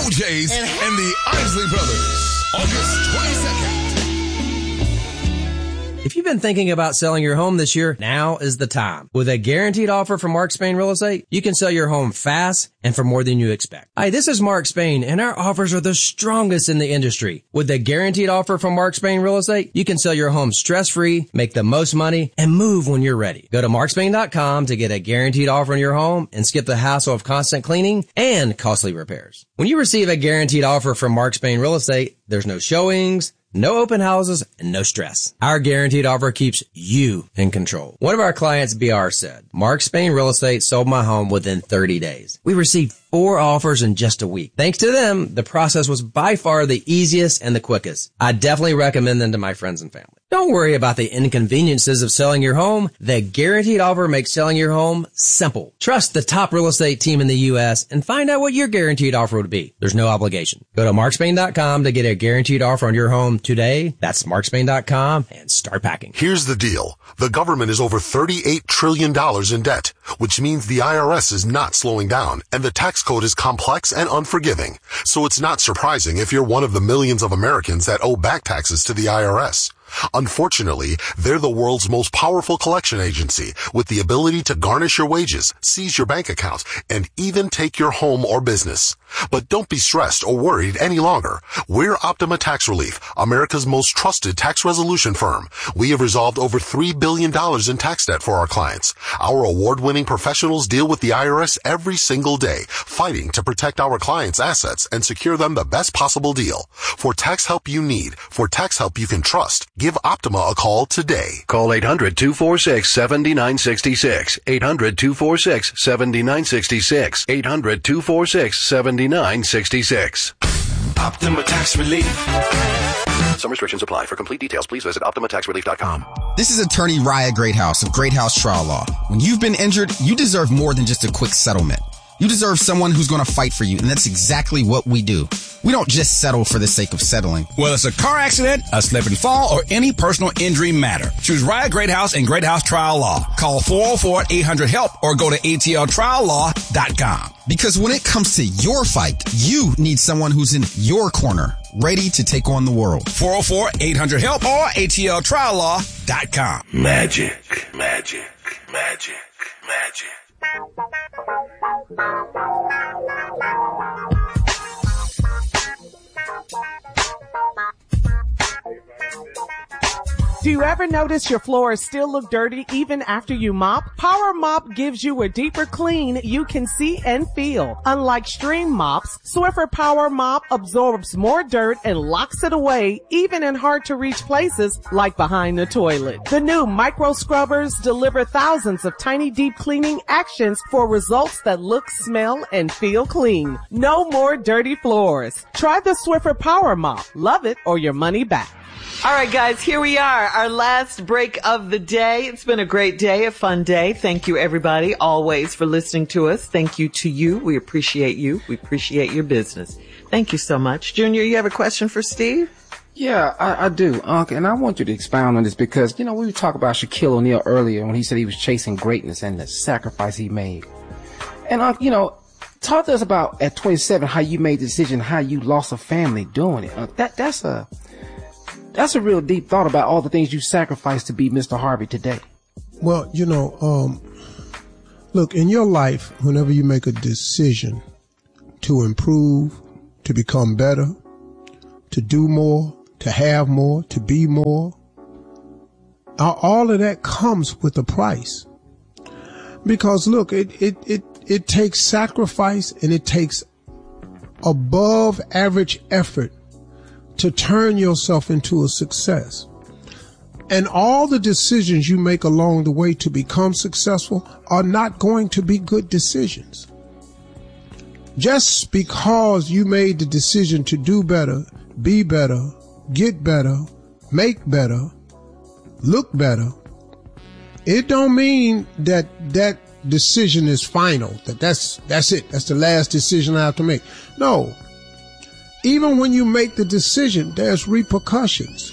OJ's and the Isley Brothers, August 22nd. If you've been thinking about selling your home this year, now is the time. With a guaranteed offer from Mark Spain Real Estate, you can sell your home fast and for more than you expect. Hi, this is Mark Spain, and our offers are the strongest in the industry. With a guaranteed offer from Mark Spain Real Estate, you can sell your home stress-free, make the most money, and move when you're ready. Go to markspain.com to get a guaranteed offer on your home and skip the hassle of constant cleaning and costly repairs. When you receive a guaranteed offer from Mark Spain Real Estate, there's no showings, no open houses, and no stress. Our guaranteed offer keeps you in control. One of our clients, BR, said, Mark Spain Real Estate sold my home within 30 days. We received 4 offers in just a week. Thanks to them, the process was by far the easiest and the quickest. I definitely recommend them to my friends and family. Don't worry about the inconveniences of selling your home. The guaranteed offer makes selling your home simple. Trust the top real estate team in the U.S. and find out what your guaranteed offer would be. There's no obligation. Go to markspain.com to get a guaranteed offer on your home today. That's markspain.com and start packing. Here's the deal. The government is over $38 trillion in debt, which means the IRS is not slowing down, and the tax code is complex and unforgiving. So it's not surprising if you're one of the millions of Americans that owe back taxes to the IRS. Unfortunately, they're the world's most powerful collection agency with the ability to garnish your wages, seize your bank accounts, and even take your home or business. But don't be stressed or worried any longer. We're Optima Tax Relief, America's most trusted tax resolution firm. We have resolved over $3 billion in tax debt for our clients. Our award-winning professionals deal with the IRS every single day, fighting to protect our clients' assets and secure them the best possible deal. For tax help you need, for tax help you can trust, give Optima a call today. Call 800-246-7966. 800-246-7966. 800-246-7966. Optima Tax Relief. Some restrictions apply. For complete details, please visit OptimaTaxRelief.com. This is attorney Raya Greathouse of Greathouse Trial Law. When you've been injured, you deserve more than just a quick settlement. You deserve someone who's going to fight for you, and that's exactly what we do. We don't just settle for the sake of settling. Whether it's a car accident, a slip and fall, or any personal injury matter, choose Raya Greathouse and Greathouse Trial Law. Call 404-800-HELP or go to atltriallaw.com. Because when it comes to your fight, you need someone who's in your corner, ready to take on the world. 404-800-HELP or atltriallaw.com. Magic, magic, magic, magic. Do you ever notice your floors still look dirty even after you mop? Power Mop gives you a deeper clean you can see and feel. Unlike stream mops, Swiffer Power Mop absorbs more dirt and locks it away even in hard-to-reach places like behind the toilet. The new micro scrubbers deliver thousands of tiny deep cleaning actions for results that look, smell, and feel clean. No more dirty floors. Try the Swiffer Power Mop. Love it or your money back. All right, guys, here we are, our last break of the day. It's been a great day, a fun day. Thank you, everybody, always for listening to us. Thank you to you. We appreciate you. We appreciate your business. Thank you so much. Junior, you have a question for Steve? Yeah, I do, Unc, and I want you to expound on this because, we were talking about Shaquille O'Neal earlier when he said he was chasing greatness and the sacrifice he made. And, Unc, talk to us about at 27 how you made the decision, how you lost a family doing it. Unc, that's a real deep thought about all the things you sacrificed to be Mr. Harvey today. Well, look, in your life, whenever you make a decision to improve, to become better, to do more, to have more, to be more, all of that comes with a price. Because look, it takes sacrifice and it takes above average effort to turn yourself into a success. And all the decisions you make along the way to become successful are not going to be good decisions. Just because you made the decision to do better, be better, get better, make better, look better, it don't mean that that decision is final, that's it, that's the last decision I have to make. No. Even when you make the decision, there's repercussions.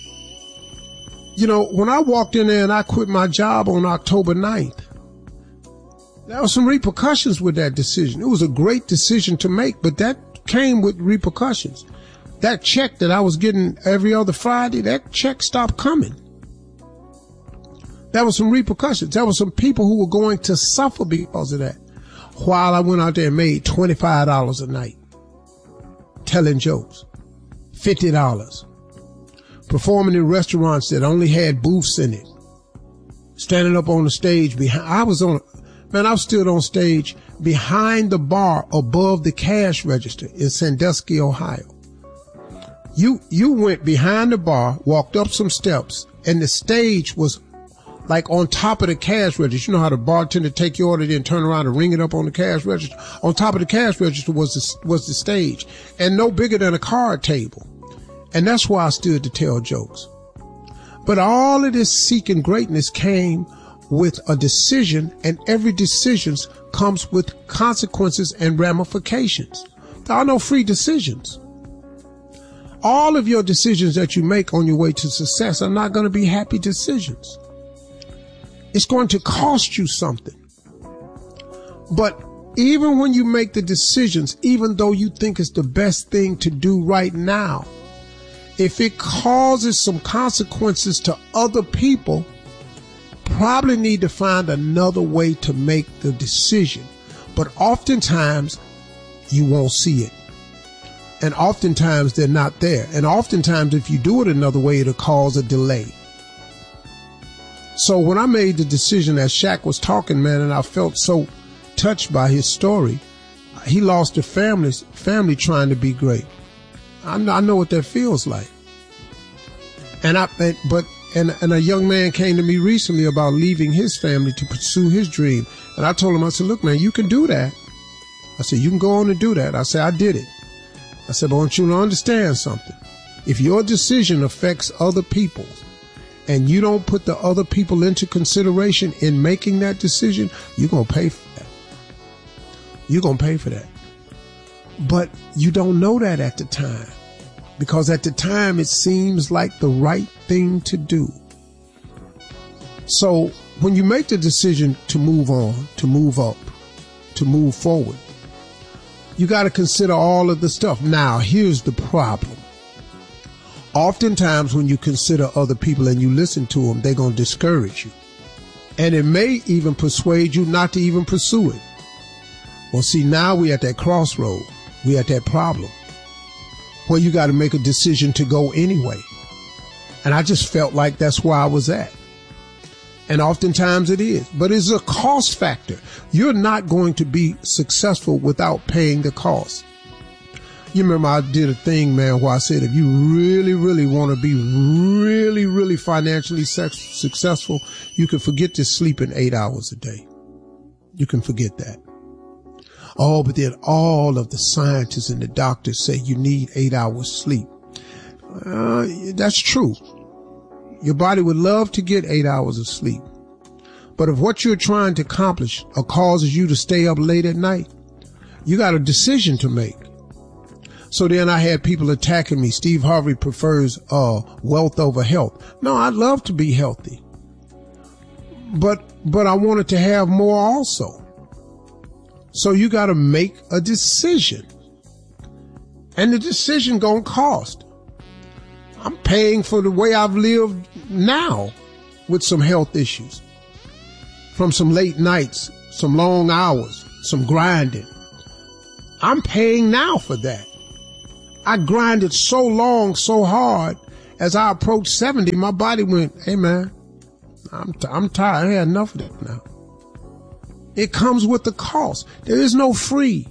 When I walked in there and I quit my job on October 9th, there were some repercussions with that decision. It was a great decision to make, but that came with repercussions. That check that I was getting every other Friday, that check stopped coming. There was some repercussions. There were some people who were going to suffer because of that. While I went out there and made $25 a night, telling jokes, $50, performing in restaurants that only had booths in it, standing up on the stage behind. I was stood on stage behind the bar above the cash register in Sandusky, Ohio. You went behind the bar, walked up some steps, and the stage was like on top of the cash register. You know how the bartender take your order, then turn around and ring it up on the cash register? On top of the cash register was the stage, and no bigger than a card table. And that's why I stood to tell jokes. But all of this seeking greatness came with a decision, and every decision comes with consequences and ramifications. There are no free decisions. All of your decisions that you make on your way to success are not going to be happy decisions. It's going to cost you something. But even when you make the decisions, even though you think it's the best thing to do right now, if it causes some consequences to other people, probably need to find another way to make the decision. But oftentimes you won't see it. And oftentimes they're not there. And oftentimes if you do it another way, it'll cause a delay. So when I made the decision, as Shaq was talking, man, and I felt so touched by his story, he lost a family trying to be great. I know what that feels like. And a young man came to me recently about leaving his family to pursue his dream. And I told him, I said, look, man, you can do that. I said, you can go on and do that. I said, I did it. I said, but I want you to understand something. If your decision affects other people and you don't put the other people into consideration in making that decision, you're going to pay for that. You're going to pay for that. But you don't know that at the time, because at the time it seems like the right thing to do. So when you make the decision to move on, to move up, to move forward, you got to consider all of the stuff. Now, here's the problem. Oftentimes when you consider other people and you listen to them, they're going to discourage you. And it may even persuade you not to even pursue it. Well, see, now we're at that crossroad. We're at that problem where you got to make a decision to go anyway. And I just felt like that's where I was at. And oftentimes it is. But it's a cost factor. You're not going to be successful without paying the cost. You remember I did a thing, man, where I said if you really, really want to be really, really financially successful, you can forget to sleeping 8 hours a day. You can forget that. Oh, but then all of the scientists and the doctors say you need 8 hours sleep. That's true. Your body would love to get 8 hours of sleep. But if what you're trying to accomplish causes you to stay up late at night, you got a decision to make. So then I had people attacking me. Steve Harvey prefers wealth over health. No, I'd love to be healthy. But I wanted to have more also. So you got to make a decision. And the decision gonna cost. I'm paying for the way I've lived now with some health issues. From some late nights, some long hours, some grinding. I'm paying now for that. I grinded so long, so hard. As I approached 70, my body went, hey man, I'm tired. I had enough of that now. It comes with the cost. There is no free.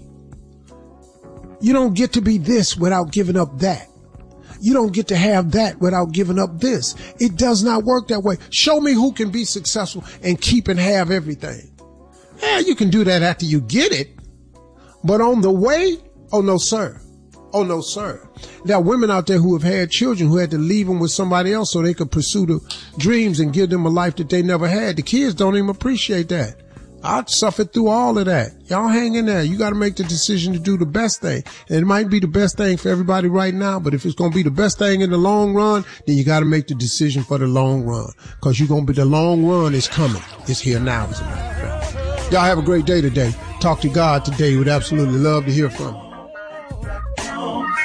You don't get to be this without giving up that. You don't get to have that without giving up this. It does not work that way. Show me who can be successful and keep and have everything. Yeah, you can do that after you get it. But on the way, oh no, sir. Oh no, sir. There are women out there who have had children who had to leave them with somebody else so they could pursue the dreams and give them a life that they never had. The kids don't even appreciate that. I suffered through all of that. Y'all hang in there. You got to make the decision to do the best thing. And it might be the best thing for everybody right now, but if it's going to be the best thing in the long run, then you got to make the decision for the long run, because the long run is coming. It's here now, as a matter of fact. Y'all have a great day today. Talk to God today. We'd absolutely love to hear from you.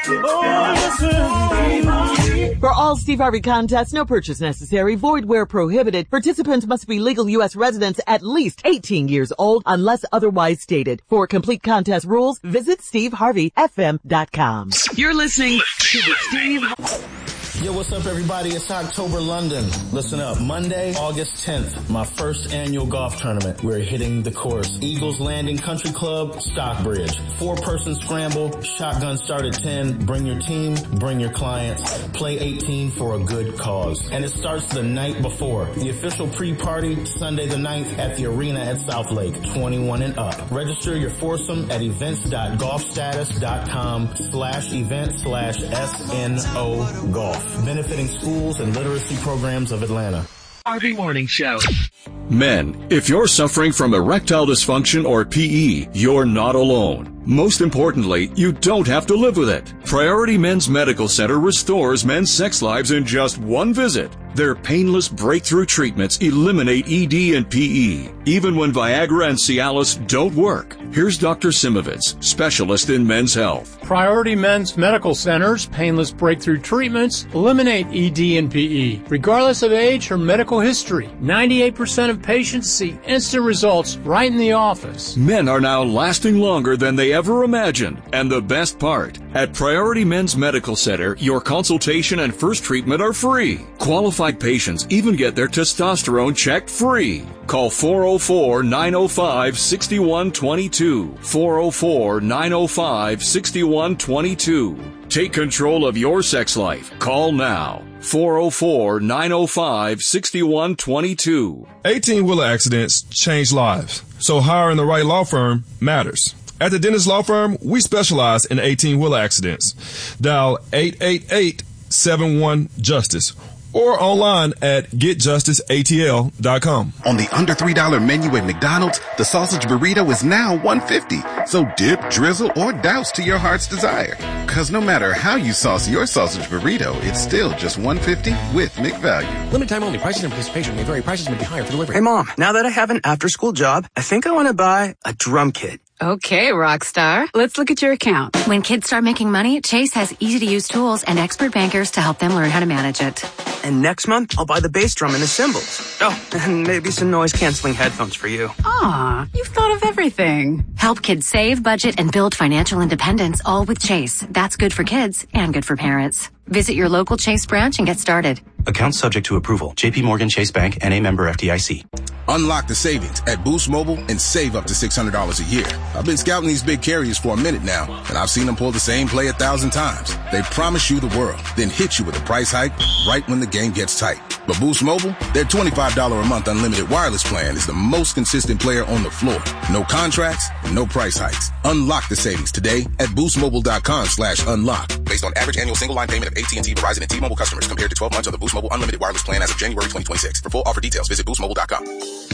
For all Steve Harvey contests, no purchase necessary, void where prohibited. Participants must be legal U.S. residents at least 18 years old unless otherwise stated. For complete contest rules, visit SteveHarveyFM.com. You're listening to the Steve. Yo, what's up, everybody? It's October London. Listen up. Monday, August 10th, my first annual golf tournament. We're hitting the course. Eagles Landing Country Club, Stockbridge. 4-person scramble, shotgun start at 10. Bring your team, bring your clients. Play 18 for a good cause. And it starts the night before. The official pre-party, Sunday the 9th at the arena at South Lake, 21 and up. Register your foursome at events.golfstatus.com/event/SNO golf. Benefiting schools and literacy programs of Atlanta. Harvey Morning Show. Men, if you're suffering from erectile dysfunction or PE, you're not alone. Most importantly, you don't have to live with it. Priority Men's Medical Center restores men's sex lives in just one visit. Their painless breakthrough treatments eliminate ED and PE, even when Viagra and Cialis don't work. Here's Dr. Simovitz, specialist in men's health. Priority Men's Medical Center's painless breakthrough treatments eliminate ED and PE, regardless of age or medical history. 98% of patients see instant results right in the office. Men are now lasting longer than they ever imagined. And the best part, at Priority Men's Medical Center, your consultation and first treatment are free. Qualified patients even get their testosterone checked free. Call 404-905-6122. 404-905-6122. Take control of your sex life. Call now. 404-905-6122. 18-wheeler accidents change lives, so hiring the right law firm matters. At the Dennis Law Firm, we specialize in 18-wheeler accidents. Dial 888-71-JUSTICE or online at getjusticeatl.com. On the under $3 menu at McDonald's, the sausage burrito is now $1.50. So dip, drizzle, or douse to your heart's desire. Cause no matter how you sauce your sausage burrito, it's still just $1.50 with McValue. Limited time only. Prices and participation may vary. Prices may be higher for delivery. Hey Mom, now that I have an after-school job, I think I want to buy a drum kit. Okay, Rockstar. Let's look at your account. When kids start making money, Chase has easy-to-use tools and expert bankers to help them learn how to manage it. And next month, I'll buy the bass drum and the cymbals. Oh, and maybe some noise-canceling headphones for you. Aw, you've thought of everything. Help kids save, budget, and build financial independence, all with Chase. That's good for kids and good for parents. Visit your local Chase branch and get started. Account subject to approval. JP Morgan Chase Bank, N.A. member FDIC. Unlock the savings at Boost Mobile and save up to $600 a year. I've been scouting these big carriers for a minute now, and I've seen them pull the same play 1,000 times. They promise you the world, then hit you with a price hike right when the game gets tight. But Boost Mobile, their $25 a month unlimited wireless plan is the most consistent player on the floor. No contracts, no price hikes. Unlock the savings today at boostmobile.com/unlock. Based on average annual single line payment of AT&T, Verizon, and T-Mobile customers compared to 12 months of the Boost Mobile unlimited wireless plan as of January 2026. For full offer details, visit boostmobile.com.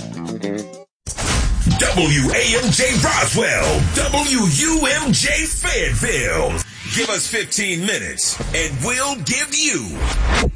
WAMJ Roswell, WUMJ Fayetteville. Give us 15 minutes and we'll give you